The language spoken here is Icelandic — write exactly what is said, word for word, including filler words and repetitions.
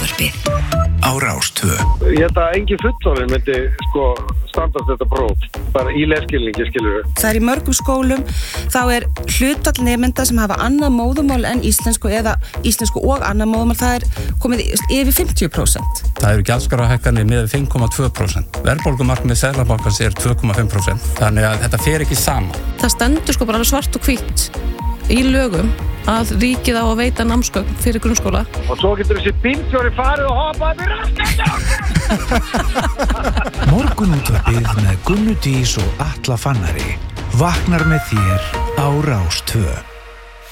Morgunútvarpið á Rás tvö. Ég held að engin fullorðinn myndi sko standast þetta próf, bara í lesskilningi, skilur við. Það er í mörgum skólum, þá er hlutfall nemenda sem hafa annað móðurmál en íslensku eða íslensku og annað móðurmál, það er komið yfir fimmtíu prósent. Það eru gjaldskrárahækkanir með fimm komma tvö prósent. Verðbólgumarkmið Seðlabankans er tvö komma fimm prósent. Þannig að þetta fer ekki saman. Það stendur sko bara svart og hvítt í lögum að ríkið á að veita námsgögn fyrir grunnskóla. Og svo getur þessi bílstjóri farið og hoppað við raskættu. Morgunútvarpið með Gunnu Dís og Atla Fannari vaknar með þér á Rás tvö.